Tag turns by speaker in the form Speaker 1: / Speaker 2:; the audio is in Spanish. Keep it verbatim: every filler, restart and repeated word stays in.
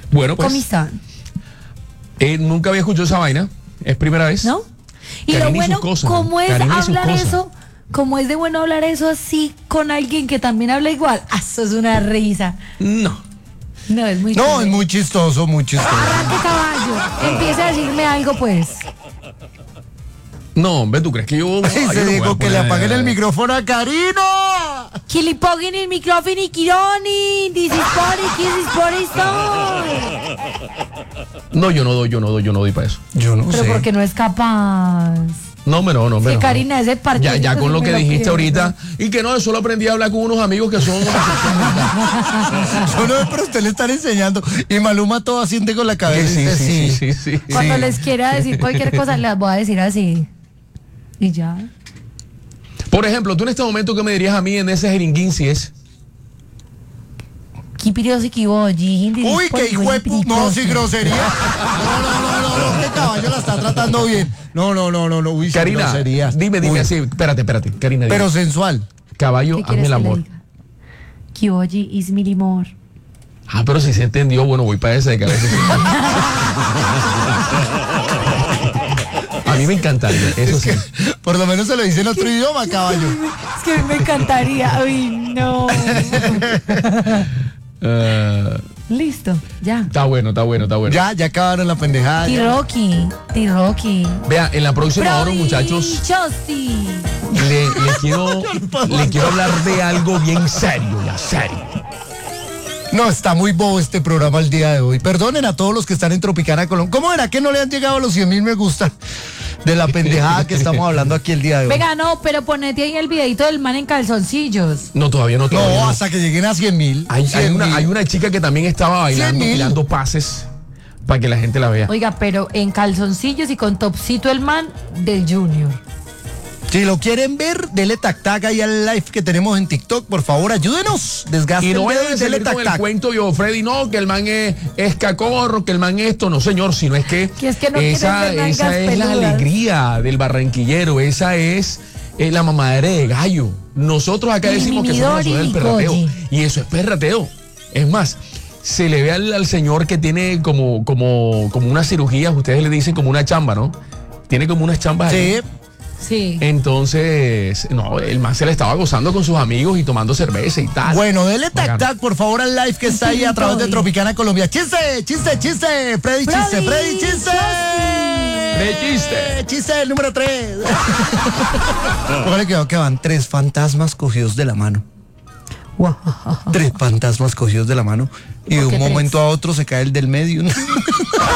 Speaker 1: Bueno, pues.
Speaker 2: ¿Cómo están?
Speaker 1: Eh, nunca había escuchado esa vaina. Es primera vez.
Speaker 2: ¿No? Y
Speaker 1: Karina
Speaker 2: lo
Speaker 1: y sus
Speaker 2: bueno,
Speaker 1: cosas,
Speaker 2: ¿cómo es
Speaker 1: Karina y sus
Speaker 2: hablar
Speaker 1: cosas.
Speaker 2: eso? ¿Cómo es de bueno hablar eso así con alguien que también habla igual? Ah, eso es una risa.
Speaker 1: No.
Speaker 2: No, es muy
Speaker 3: No,
Speaker 2: chévere.
Speaker 3: es muy chistoso, muy chistoso.
Speaker 2: Arranque, caballo. Empiece a decirme algo, pues.
Speaker 1: No, hombre, ¿tú crees que yo.?
Speaker 3: Ay,
Speaker 1: Ay, yo
Speaker 3: se
Speaker 1: no voy
Speaker 3: dijo
Speaker 1: a
Speaker 3: que le
Speaker 1: poner-
Speaker 3: apaguen el micrófono a Karina.
Speaker 2: Que le paguen el micrófono y Kironi. This is Pori, this is Pori Stone.
Speaker 1: No, yo no doy, yo no doy, yo no doy para eso.
Speaker 3: Yo no
Speaker 2: Pero
Speaker 3: sé.
Speaker 2: porque no es capaz.
Speaker 1: No, me no, no, me
Speaker 2: Que
Speaker 1: no.
Speaker 2: Karina es el partido.
Speaker 1: Ya, ya con lo que dijiste
Speaker 2: quiero.
Speaker 1: ahorita. Y que no, yo solo aprendí a hablar con unos amigos que son.
Speaker 3: Yo no, pero usted le están enseñando. Y Maluma todo asiente con la cabeza.
Speaker 1: Sí,
Speaker 3: y dice,
Speaker 1: sí, sí, sí, sí.
Speaker 2: Cuando
Speaker 3: Sí.
Speaker 2: les quiera decir cualquier cosa, les voy a decir así. Y ya.
Speaker 1: Por ejemplo, tú en este momento, ¿qué me dirías a mí en ese jeringuín si es?
Speaker 2: Uy,
Speaker 3: Uy, qué hijo de pu- No, sí, grosería. No, no, no, no, no, este caballo la está tratando bien. No, no, no, no, no. Uy, sí,
Speaker 1: Karina,
Speaker 3: groserías.
Speaker 1: dime, dime
Speaker 3: Uy,
Speaker 1: así. Espérate, espérate. Karina, dime.
Speaker 3: Pero sensual.
Speaker 1: Caballo, hazme el amor.
Speaker 2: Kiyoji is mi limor.
Speaker 1: Ah, pero si se entendió, bueno, voy para ese de cabeza. A mí me encantaría, eso sí.
Speaker 3: Por lo menos se lo dice en otro idioma, caballo.
Speaker 2: Es que a mí me encantaría. Uy, no.
Speaker 1: Eh,
Speaker 2: Listo, ya.
Speaker 1: está bueno, está bueno, está bueno.
Speaker 3: Ya, ya acabaron la pendejada. ya.
Speaker 2: T-Rocky, T-Rocky.
Speaker 1: Vea, en la próxima hora, muchachos,
Speaker 2: Prodigiosi.
Speaker 1: le, le quiero, le quiero hablar de algo bien serio, ya serio.
Speaker 3: No, está muy bobo este programa el día de hoy. Perdonen a todos los que están en Tropicana Colombia. ¿Cómo era que no le han llegado a los cien mil me gusta de la pendejada que estamos hablando aquí el día de hoy?
Speaker 2: Venga, no, pero ponete ahí el videito del man en calzoncillos.
Speaker 1: No, todavía no, todavía
Speaker 3: No,
Speaker 1: no.
Speaker 3: hasta que lleguen a cien mil.
Speaker 1: Hay, hay una, hay una chica que también estaba bailando,
Speaker 3: cien mil.
Speaker 1: tirando pases para que la gente la vea.
Speaker 2: Oiga, pero en calzoncillos y con topcito el man del Junior.
Speaker 3: Si lo quieren ver, dele tac tac ahí al live que tenemos en TikTok. Por favor, ayúdenos. Desgasten
Speaker 1: Y no
Speaker 3: el
Speaker 1: vayan
Speaker 3: dedo
Speaker 1: a
Speaker 3: y dele
Speaker 1: salir con
Speaker 3: tac
Speaker 1: el
Speaker 3: tac.
Speaker 1: cuento yo, Freddy, no, que el man es, es cacorro, que el man esto, no señor, sino es que,
Speaker 2: Que es que no
Speaker 1: esa,
Speaker 2: quieren ver nalgas
Speaker 1: esa es la
Speaker 2: peludas.
Speaker 1: alegría del barranquillero, esa es eh, la mamadera de gallo. Nosotros acá
Speaker 2: Mi
Speaker 1: decimos que somos la ciudad del
Speaker 2: Midori,
Speaker 1: perrateo,
Speaker 2: Goyi.
Speaker 1: y eso es perrateo. Es más, se le ve al, al señor que tiene como, como, como una cirugía, ustedes le dicen como una chamba, ¿no? Tiene como unas chambas ahí.
Speaker 3: Sí.
Speaker 2: Sí.
Speaker 1: Entonces, no, el man se le estaba gozando con sus amigos y tomando cerveza y tal.
Speaker 3: Bueno, dele tac
Speaker 1: Bacano.
Speaker 3: tac, por favor, al live que está ahí a través de Tropicana Colombia. ¡Chiste! ¡Chiste! ¡Chiste! ¡Freddy, chiste! ¡Freddy, chiste!
Speaker 1: ¡De chiste!
Speaker 3: ¡Chiste el número tres! Póngale cuidado que van tres fantasmas cogidos de la mano. Tres fantasmas cogidos de la mano. Y de
Speaker 2: ¿Por
Speaker 3: un
Speaker 2: qué tres?
Speaker 3: momento a otro se cae el del medio.